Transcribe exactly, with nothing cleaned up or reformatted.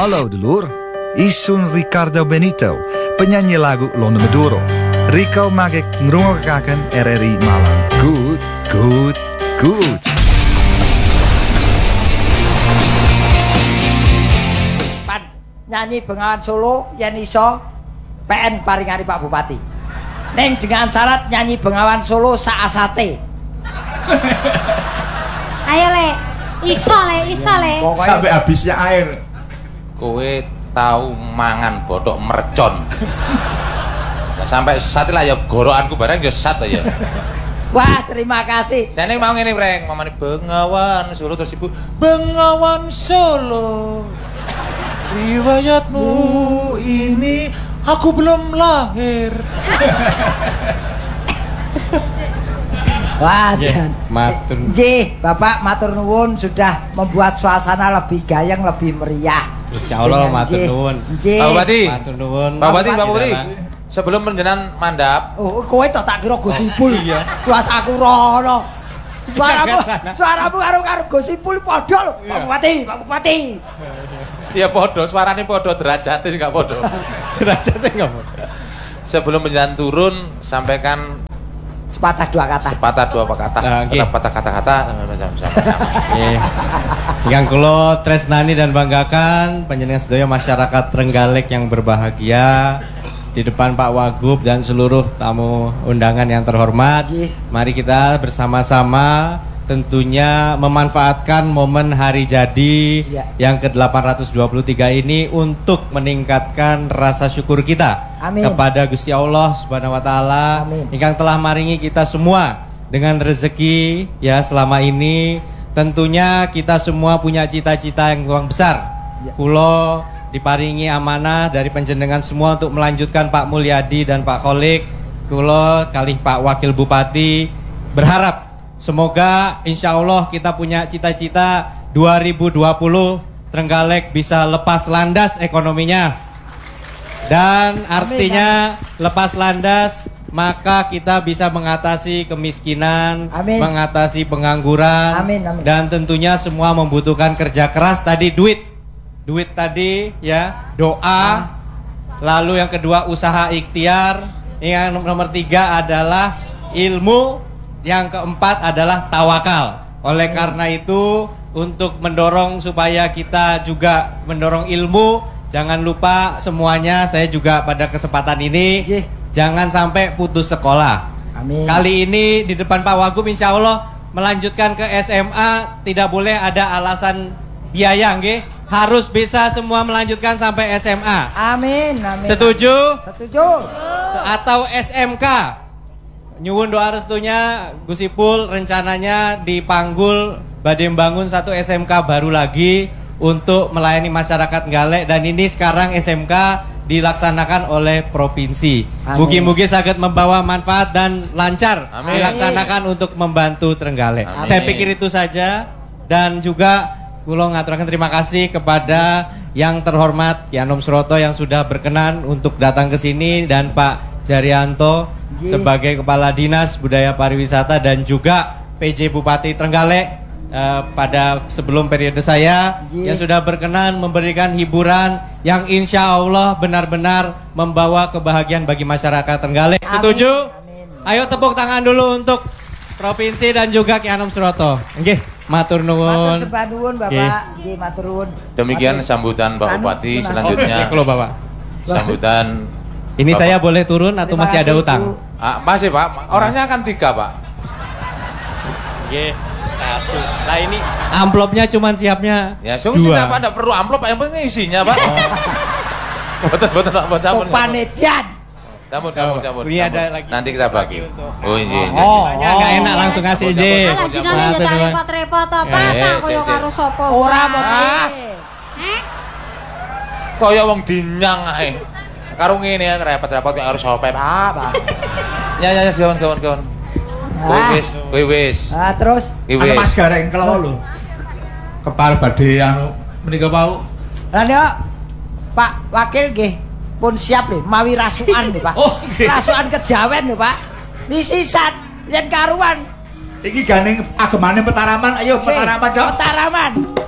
Halo dulur, isun Ricardo Benito, penyanyi lagu Londo Maduro. Rico mag ik ngrungokaken R R I Malang. Goed, goed, goed. Pan nyanyi Bengawan Solo yen iso P N paringani Pak Bupati. Neng dengan syarat nyanyi Bengawan Solo saasate. Ayo le, iso le, iso le. Sampai habisnya air. Kowe tahu mangan botok mercon. Nah, sampai saat lah ya gorokanku barang ya sat ya. Wah, terima kasih. Saya mau ngene reng, mamane Bengawan Solo terus ibu Bengawan Solo. Riwayatmu ini aku belum lahir. Wah, yeah, matur. J, Bapak matur nuwun sudah membuat suasana lebih gayeng, lebih meriah. Insya Allah matur nuwun. Pak Bupati, matur nuwun. Pak Bupati, Pak Bupati. Sebelum penjenan mandap. Oh, kowe tok tak kira Gosipul. Iya. Kuas aku rono. Suaramu, suaramu karo karo Gosipul padha lho. Pak Bupati, Pak Bupati. Iya padha, suarane padha, derajate enggak padha. Derajate enggak padha. Sebelum penjenan turun sampaikan sepatah dua kata. Sepatah dua kata. Nah, okay. Patah kata-kata macam-macam. Yang kulo tresnani dan banggakan panjenengan sedaya masyarakat Trenggalek yang berbahagia di depan Pak Wagub dan seluruh tamu undangan yang terhormat. Mari kita bersama-sama tentunya memanfaatkan momen hari jadi ya. yang ke delapan ratus dua puluh tiga ini untuk meningkatkan rasa syukur kita. Amin. Kepada Gusti Allah Subhanahu wa taala ingkang telah maringi kita semua dengan rezeki ya selama ini. Tentunya kita semua punya cita-cita yang kurang besar. Ya. Kulo diparingi amanah dari panjenengan semua untuk melanjutkan Pak Mulyadi dan Pak Kholik. Kulo kalih Pak Wakil Bupati berharap semoga insya Allah kita punya cita-cita dua ribu dua puluh Trenggalek bisa lepas landas ekonominya. Dan artinya amin, amin. lepas landas maka kita bisa mengatasi kemiskinan, amin. mengatasi pengangguran, amin, amin. dan tentunya semua membutuhkan kerja keras. Tadi duit, duit tadi ya, doa, ah. lalu yang kedua usaha ikhtiar, yang nomor tiga adalah ilmu, yang keempat adalah tawakal. Oleh amin. karena itu untuk mendorong supaya kita juga mendorong ilmu, jangan lupa semuanya saya juga pada kesempatan ini Jih. jangan sampai putus sekolah. Amin. Kali ini di depan Pak Wagub insya Allah melanjutkan ke S M A tidak boleh ada alasan biaya, nggih. Harus bisa semua melanjutkan sampai S M A. Amin. Amin. Setuju? Setuju. Atau S M K? Nyuwun doa restunya Gus Ipul rencananya di Panggul badhe bangun satu S M K baru lagi untuk melayani masyarakat Trenggalek, dan ini sekarang S M K dilaksanakan oleh provinsi. Mugi-mugi saged membawa manfaat dan lancar Amin. dilaksanakan Amin. untuk membantu Trenggalek. Amin. Saya pikir itu saja, dan juga kula ngaturaken terima kasih kepada yang terhormat Ki Anom Suroto yang sudah berkenan untuk datang ke sini, dan Pak Jaryanto Ji. sebagai Kepala Dinas Budaya Pariwisata dan juga P J Bupati Trenggalek. Uh, pada sebelum periode saya Ji. yang sudah berkenan memberikan hiburan yang insya Allah benar-benar membawa kebahagiaan bagi masyarakat Trenggalek. Amin. Setuju? Amin. Ayo tepuk tangan dulu untuk provinsi dan juga Ki Anom Suroto. Nggih, matur nuwun. Matur sembah nuwun Bapak. Nggih, matur nuwun. Demikian sambutan Pak Bupati. Selanjutnya oh, Bapak. Sambutan. Ini Bapak. Saya boleh turun atau Terima masih ada utang? Ah, masih Pak. Orangnya akan tiga Pak. Nggih. Satu. Nah ini amplopnya cuman siapnya ya, dua. Pak, tidak perlu amplop, yang penting isinya Pak. Betul betul Pak, campur. Panitian. Campur campur campur. Ini ada lagi. Nanti kita bagi. Oh iya. Oh, nggak enak langsung kasih J. Alah jinane ya tak repot-repot apa tak koyo karo sapa. Ora mau. Heh? Koyo wong dinyang ae. Karo ngene repot-repot kok harus sapa Pak. Ya ya kawan-kawan. Wis, wis. Ah, terus anu Mas Gareng kalau lho. Kepal badhe anu menika Pak. Lah nek Pak Wakil nggih pun siap lho mawi rasukan lho Pak. Oh, okay. Rasukan kejawen lho Pak. Disisan yen karuan. Iki gandeng agemane Petaraman, ayo Petaraman, Cok. Petaraman.